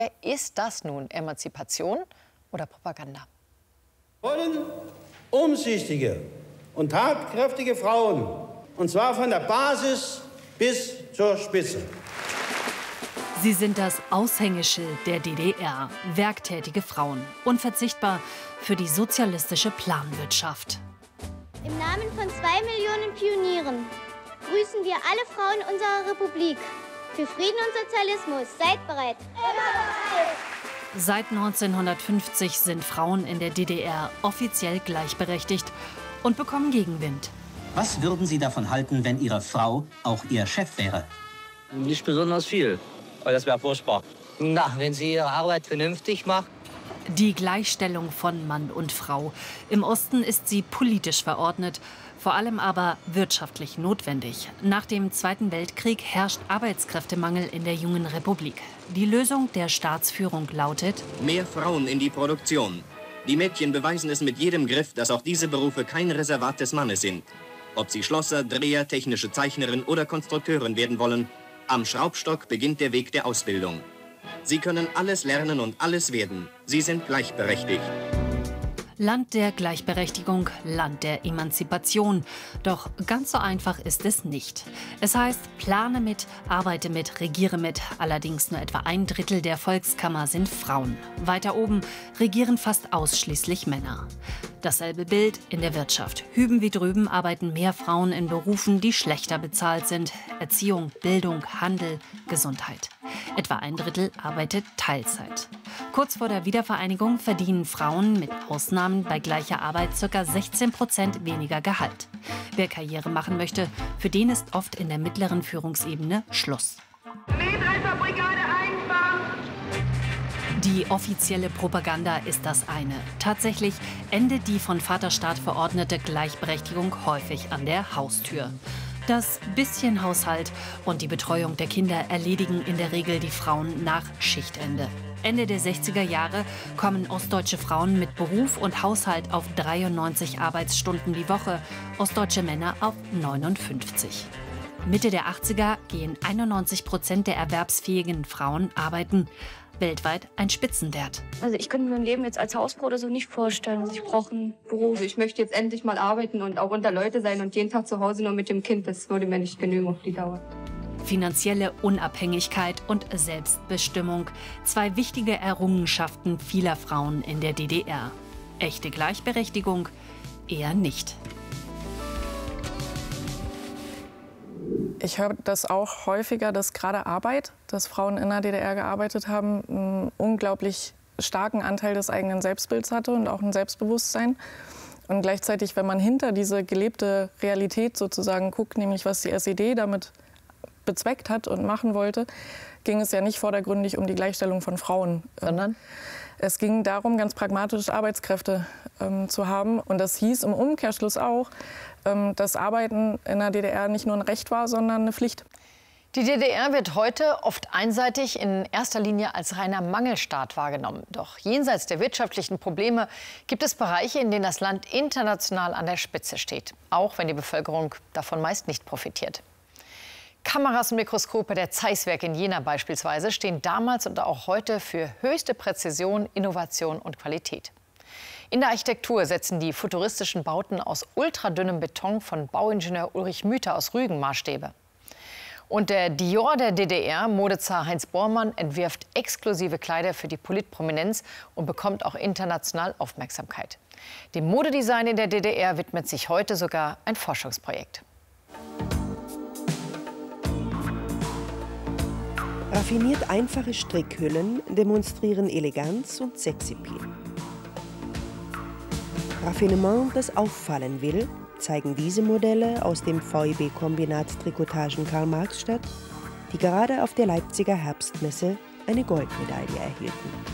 Ist das nun Emanzipation oder Propaganda? Wir wollen umsichtige und tatkräftige Frauen, und zwar von der Basis bis zur Spitze. Sie sind das Aushängeschild der DDR. Werktätige Frauen. Unverzichtbar für die sozialistische Planwirtschaft. Im Namen von 2 Millionen Pionieren grüßen wir alle Frauen unserer Republik. Für Frieden und Sozialismus. Seid bereit. Seit 1950 sind Frauen in der DDR offiziell gleichberechtigt und bekommen Gegenwind. Was würden Sie davon halten, wenn Ihre Frau auch Ihr Chef wäre? Nicht besonders viel. Aber das wäre furchtbar. Na, wenn sie ihre Arbeit vernünftig macht. Die Gleichstellung von Mann und Frau. Im Osten ist sie politisch verordnet, vor allem aber wirtschaftlich notwendig. Nach dem Zweiten Weltkrieg herrscht Arbeitskräftemangel in der jungen Republik. Die Lösung der Staatsführung lautet: Mehr Frauen in die Produktion. Die Mädchen beweisen es mit jedem Griff, dass auch diese Berufe kein Reservat des Mannes sind. Ob sie Schlosser, Dreher, technische Zeichnerin oder Konstrukteurin werden wollen, am Schraubstock beginnt der Weg der Ausbildung. Sie können alles lernen und alles werden. Sie sind gleichberechtigt. Land der Gleichberechtigung, Land der Emanzipation. Doch ganz so einfach ist es nicht. Es heißt, plane mit, arbeite mit, regiere mit. Allerdings nur etwa 1/3 der Volkskammer sind Frauen. Weiter oben regieren fast ausschließlich Männer. Dasselbe Bild in der Wirtschaft. Hüben wie drüben arbeiten mehr Frauen in Berufen, die schlechter bezahlt sind. Erziehung, Bildung, Handel, Gesundheit. Etwa 1/3 arbeitet Teilzeit. Kurz vor der Wiedervereinigung verdienen Frauen mit Ausnahmen bei gleicher Arbeit ca. 16% weniger Gehalt. Wer Karriere machen möchte, für den ist oft in der mittleren Führungsebene Schluss. Die offizielle Propaganda ist das eine. Tatsächlich endet die von Vaterstaat verordnete Gleichberechtigung häufig an der Haustür. Das bisschen Haushalt und die Betreuung der Kinder erledigen in der Regel die Frauen nach Schichtende. Ende der 60er Jahre kommen ostdeutsche Frauen mit Beruf und Haushalt auf 93 Arbeitsstunden die Woche, ostdeutsche Männer auf 59. Mitte der 80er gehen 91% der erwerbsfähigen Frauen arbeiten. Weltweit ein Spitzenwert. Also ich könnte mir mein Leben jetzt als Hausfrau oder so nicht vorstellen. Also ich brauche einen Beruf. Also ich möchte jetzt endlich mal arbeiten und auch unter Leute sein und jeden Tag zu Hause nur mit dem Kind. Das würde mir nicht genügen auf die Dauer. Finanzielle Unabhängigkeit und Selbstbestimmung. 2 wichtige Errungenschaften vieler Frauen in der DDR. Echte Gleichberechtigung eher nicht. Ich höre das auch häufiger, dass gerade Arbeit, dass Frauen in der DDR gearbeitet haben, einen unglaublich starken Anteil des eigenen Selbstbilds hatte und auch ein Selbstbewusstsein. Und gleichzeitig, wenn man hinter diese gelebte Realität sozusagen guckt, nämlich was die SED damit bezweckt hat und machen wollte, ging es ja nicht vordergründig um die Gleichstellung von Frauen. Sondern? Es ging darum, ganz pragmatisch Arbeitskräfte zu haben. Und das hieß im Umkehrschluss auch, dass Arbeiten in der DDR nicht nur ein Recht war, sondern eine Pflicht. Die DDR wird heute oft einseitig in erster Linie als reiner Mangelstaat wahrgenommen. Doch jenseits der wirtschaftlichen Probleme gibt es Bereiche, in denen das Land international an der Spitze steht. Auch wenn die Bevölkerung davon meist nicht profitiert. Kameras und Mikroskope der Zeiss-Werke in Jena beispielsweise stehen damals und auch heute für höchste Präzision, Innovation und Qualität. In der Architektur setzen die futuristischen Bauten aus ultradünnem Beton von Bauingenieur Ulrich Müther aus Rügen Maßstäbe. Und der Dior der DDR, Modezar Heinz Bormann, entwirft exklusive Kleider für die Politprominenz und bekommt auch international Aufmerksamkeit. Dem Modedesign in der DDR widmet sich heute sogar ein Forschungsprojekt. Raffiniert einfache Strickhüllen demonstrieren Eleganz und Sexappeal. Raffinement, das auffallen will, zeigen diese Modelle aus dem VEB-Kombinat Trikotagen Karl-Marx-Stadt, die gerade auf der Leipziger Herbstmesse eine Goldmedaille erhielten.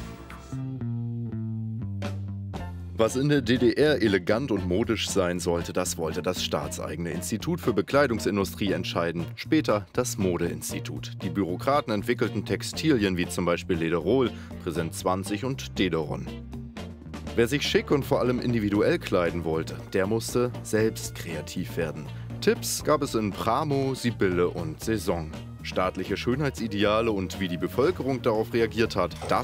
Was in der DDR elegant und modisch sein sollte, das wollte das staatseigene Institut für Bekleidungsindustrie entscheiden. Später das Modeinstitut. Die Bürokraten entwickelten Textilien wie zum Beispiel Lederol, Präsent 20 und Dederon. Wer sich schick und vor allem individuell kleiden wollte, der musste selbst kreativ werden. Tipps gab es in Pramo, Sibylle und Saison. Staatliche Schönheitsideale und wie die Bevölkerung darauf reagiert hat, das